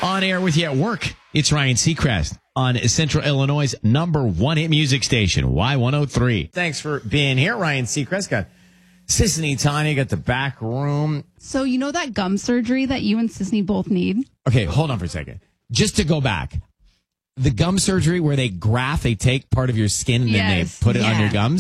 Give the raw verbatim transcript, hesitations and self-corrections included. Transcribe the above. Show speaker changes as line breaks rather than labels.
On air with you at work, it's Ryan Seacrest on Central Illinois' number one hit music station, Y one oh three. Thanks for being here, Ryan Seacrest. Got Sisney Tanya, got the back room.
So you know that gum surgery that you and Sisney both need?
Okay, hold on for a second. Just to go back, the gum surgery where they graft, they take part of your skin and
Yes,
then they put it
yeah.
on your gums.